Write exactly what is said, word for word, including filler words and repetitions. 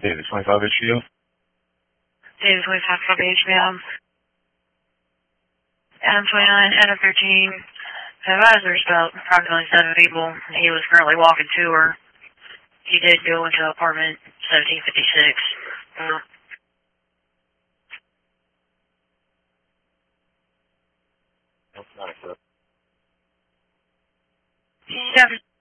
David, twenty-five H B O. David, twenty-five H B O. Adam twenty-nine, Adam thirteen. Advisors about approximately seven people. He was currently walking to her. He did go into apartment seventeen fifty-six. Uh, That's not correct. yeah.